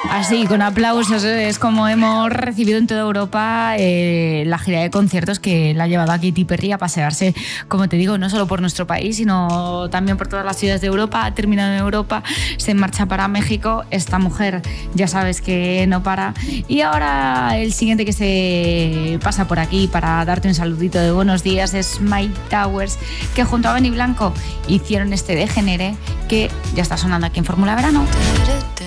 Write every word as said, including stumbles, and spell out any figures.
Así, con aplausos, es como hemos recibido en toda Europa eh, la gira de conciertos que la ha llevado a Katy Perry a pasearse, como te digo, no solo por nuestro país, sino también por todas las ciudades de Europa. Ha terminado en Europa, se marcha para México. Esta mujer ya sabes que no para. Y ahora el siguiente que se pasa por aquí para darte un saludito de buenos días es Mike Towers, que junto a Benny Blanco hicieron este Degenere, que ya está sonando aquí en Fórmula Verano.